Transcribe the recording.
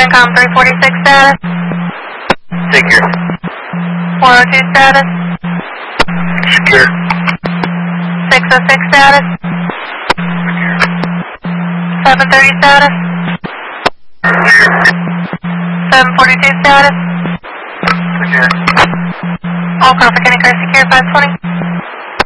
CENTCOM 346 status. Secure. 402 status. Secure. 606 status. 730 status. 742 status. Secure. All Crawford County cars secure 520.